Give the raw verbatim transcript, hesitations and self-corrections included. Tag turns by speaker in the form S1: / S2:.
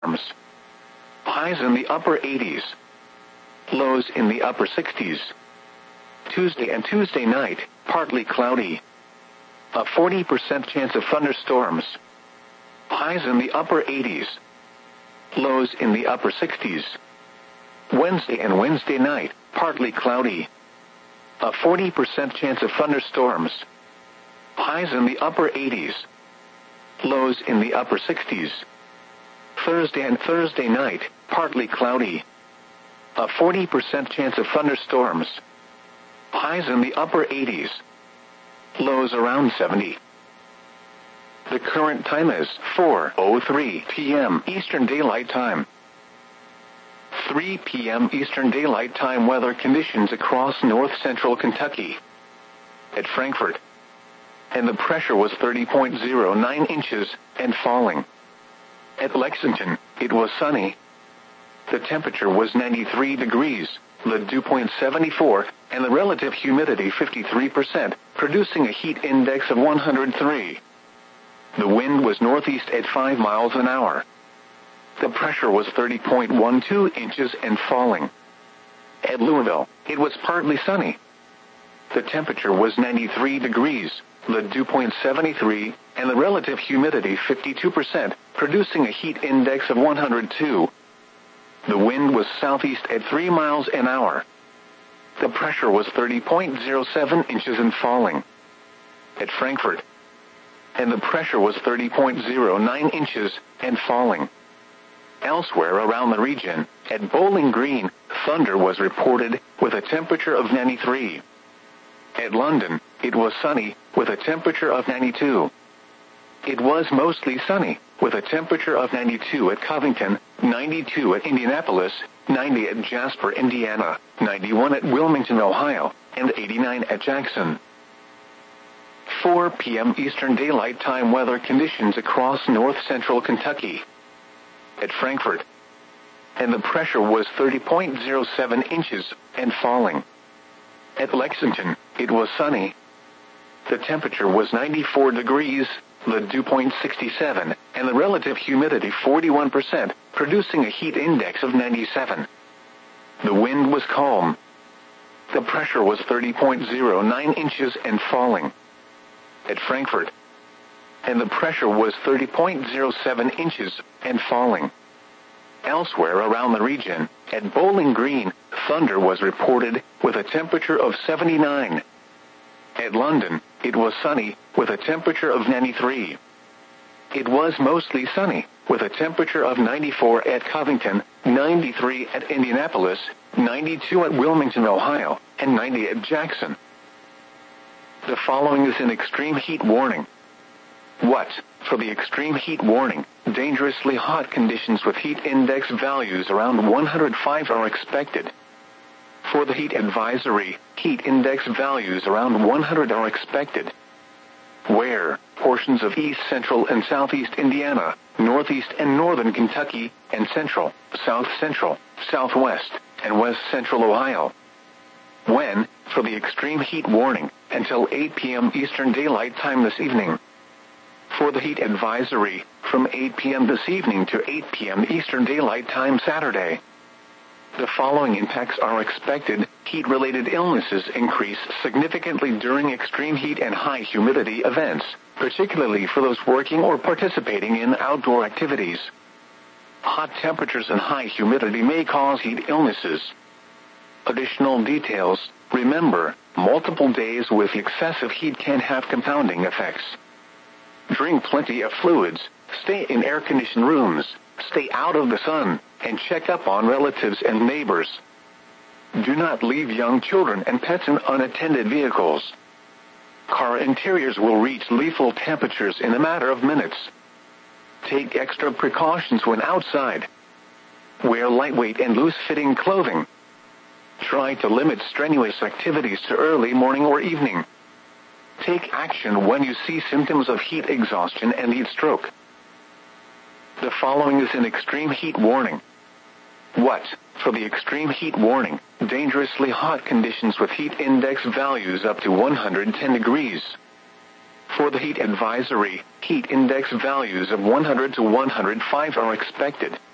S1: Highs in the upper eighties. Lows in the upper sixties. Tuesday and Tuesday night, partly cloudy. A forty percent chance of thunderstorms. Highs in the upper eighties. Lows in the upper sixties. Wednesday and Wednesday night, partly cloudy. A forty percent chance of thunderstorms. Highs in the upper eighties. Lows in the upper sixties. Thursday and Thursday night, partly cloudy. A forty percent chance of thunderstorms. Highs in the upper eighties. Lows around seventy. The current time is four oh three p m Eastern Daylight Time. three p m Eastern Daylight Time weather conditions across north-central Kentucky. At Frankfort. And the pressure was thirty point zero nine inches, and falling. At Lexington, it was sunny. The temperature was ninety-three degrees, the dew point seventy-four, and the relative humidity fifty-three percent, producing a heat index of one hundred three. The wind was northeast at five miles an hour. The pressure was thirty point one two inches and falling. At Louisville, it was partly sunny. The temperature was ninety-three degrees, the dew point seventy-three, and the relative humidity fifty-two percent, producing a heat index of one hundred two. The wind was southeast at three miles an hour. The pressure was thirty point zero seven inches and falling. At Frankfort. And the pressure was thirty point zero nine inches, and falling. Elsewhere around the region, at Bowling Green, thunder was reported, with a temperature of ninety-three. At London, it was sunny, with a temperature of ninety-two. It was mostly sunny, with a temperature of ninety-two at Covington, ninety-two at Indianapolis, ninety at Jasper, Indiana, ninety-one at Wilmington, Ohio, and eighty-nine at Jackson. four p m Eastern Daylight Time weather conditions across north-central Kentucky. At Frankfort. And the pressure was thirty point zero seven inches, and falling. At Lexington, it was sunny. The temperature was ninety-four degrees, the dew point sixty-seven, and the relative humidity forty-one percent, producing a heat index of ninety-seven. The wind was calm. The pressure was thirty point zero nine inches and falling. At Frankfort. And the pressure was thirty point zero seven inches, and falling. Elsewhere around the region, at Bowling Green, thunder was reported, with a temperature of seventy-nine. At London, it was sunny, with a temperature of ninety-three. It was mostly sunny, with a temperature of ninety-four at Covington, ninety-three at Indianapolis, ninety-two at Wilmington, Ohio, and ninety at Jackson. The following is an extreme heat warning. What? For the extreme heat warning, dangerously hot conditions with heat index values around one hundred five are expected. For the heat advisory, heat index values around one hundred are expected. Where? Portions of east central and southeast Indiana, northeast and northern Kentucky, and central, south central, southwest, and west central Ohio. When? For the extreme heat warning, until eight p m Eastern Daylight Time this evening. For the heat advisory, from eight p m this evening to eight p m Eastern Daylight Time Saturday. The following impacts are expected. Heat-related illnesses increase significantly during extreme heat and high humidity events, particularly for those working or participating in outdoor activities. Hot temperatures and high humidity may cause heat illnesses. Additional details: remember, multiple days with excessive heat can have compounding effects. Drink plenty of fluids, stay in air-conditioned rooms, stay out of the sun, and check up on relatives and neighbors. Do not leave young children and pets in unattended vehicles. Car interiors will reach lethal temperatures in a matter of minutes. Take extra precautions when outside. Wear lightweight and loose-fitting clothing. Try to limit strenuous activities to early morning or evening. Take action when you see symptoms of heat exhaustion and heat stroke. The following is an extreme heat warning. What? For the extreme heat warning, dangerously hot conditions with heat index values up to one hundred ten degrees. For the heat advisory, heat index values of one hundred to one hundred five are expected.